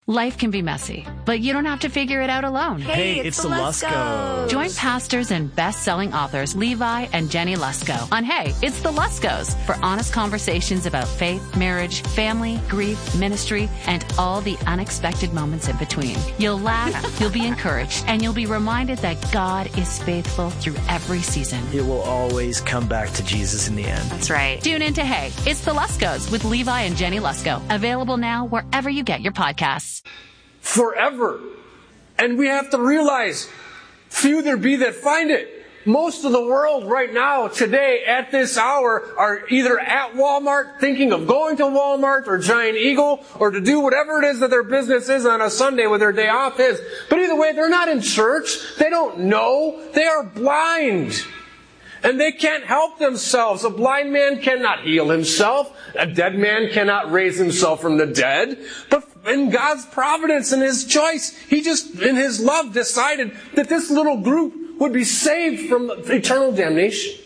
Life can be messy, but you don't have to figure it out alone. Hey, it's the Luskos. Join pastors and best-selling authors Levi and Jenny Lusko on Hey, It's the Luskos for honest conversations about faith, marriage, family, grief, ministry, and all the unexpected moments in between. You'll laugh, you'll be encouraged, and you'll be reminded that God is faithful through every season. It will always come back to Jesus in the end. That's right. Tune in to Hey, It's the Luskos with Levi and Jenny Lusko. Available now wherever you get your podcasts. Forever. And we have to realize, few there be that find it. Most of the world right now, today, at this hour, are either at Walmart, thinking of going to Walmart or Giant Eagle, or to do whatever it is that their business is on a Sunday when their day off is. But either way, they're not in church. They don't know. They are blind. And they can't help themselves. A blind man cannot heal himself. A dead man cannot raise himself from the dead. But in God's providence and His choice, He just, in His love, decided that this little group would be saved from eternal damnation.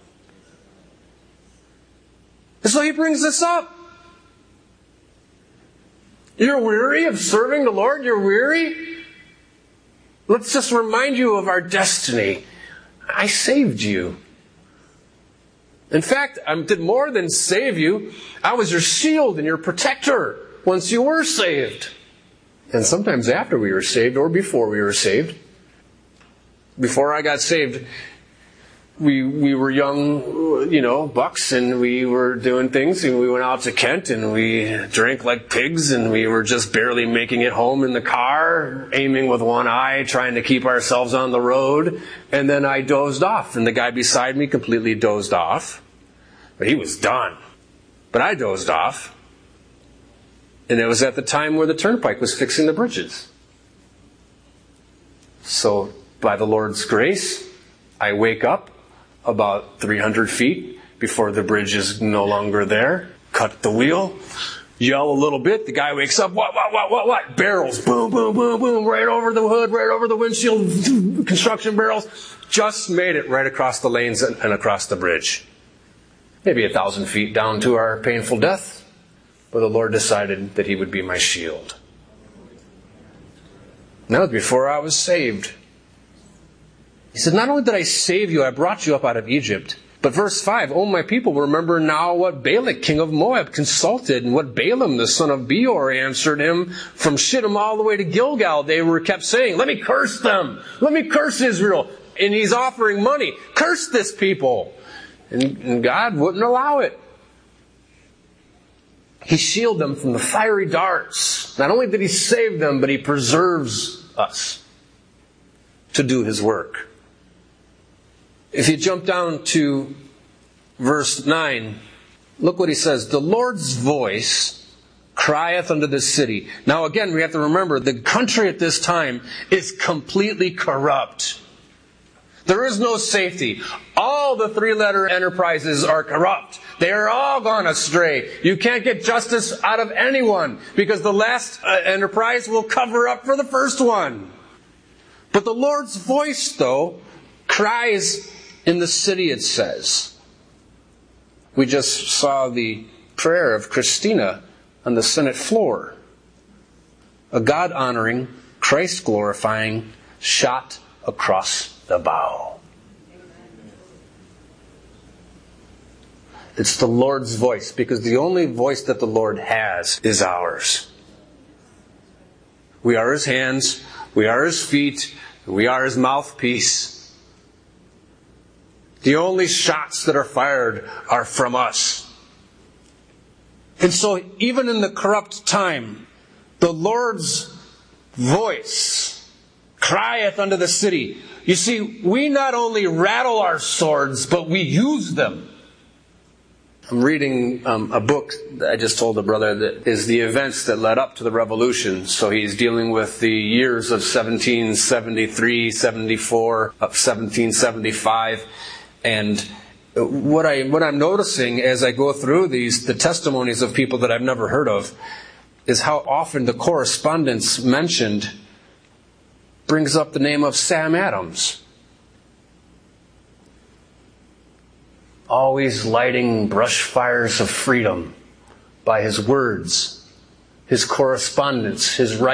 And so He brings this up. You're weary of serving the Lord? You're weary? Let's just remind you of our destiny. I saved you. In fact, I did more than save you. I was your shield and your protector once you were saved. And sometimes after we were saved or before we were saved. Before I got saved, we were young, bucks, and we were doing things, and we went out to Kent, and we drank like pigs, and we were just barely making it home in the car, aiming with one eye, trying to keep ourselves on the road, and then I dozed off, and the guy beside me completely dozed off, but he was done. But I dozed off, and it was at the time where the turnpike was fixing the bridges. So, by the Lord's grace, I wake up about 300 feet before the bridge is no longer there. Cut the wheel, yell a little bit. The guy wakes up. What? Barrels. Boom, boom, boom, boom. Right over the hood, right over the windshield. Construction barrels. Just made it right across the lanes and across the bridge. Maybe 1,000 feet down to our painful death. But the Lord decided that He would be my shield. And that was before I was saved. He said, not only did I save you, I brought you up out of Egypt. But verse 5, O my people, remember now what Balak, king of Moab, consulted, and what Balaam, the son of Beor, answered him from Shittim all the way to Gilgal. They kept saying, let me curse them. Let me curse Israel. And he's offering money. Curse this people. And God wouldn't allow it. He shielded them from the fiery darts. Not only did He save them, but He preserves us to do His work. If you jump down to verse 9, look what he says. The Lord's voice crieth unto the city. Now again, we have to remember, the country at this time is completely corrupt. There is no safety. All the three-letter enterprises are corrupt. They are all gone astray. You can't get justice out of anyone because the last enterprise will cover up for the first one. But the Lord's voice, though, cries in the city, it says. We just saw the prayer of Christina on the Senate floor. A God-honoring, Christ-glorifying shot across the bow. It's the Lord's voice, because the only voice that the Lord has is ours. We are His hands, we are His feet, we are His mouthpiece. The only shots that are fired are from us. And so, even in the corrupt time, the Lord's voice crieth unto the city. You see, we not only rattle our swords, but we use them. I'm reading a book that I just told a brother that is the events that led up to the revolution. So he's dealing with the years of 1773, 74, of 1775. And what I'm noticing as I go through the testimonies of people that I've never heard of, is how often the correspondence mentioned brings up the name of Sam Adams. Always lighting brush fires of freedom by his words, his correspondence, his writing.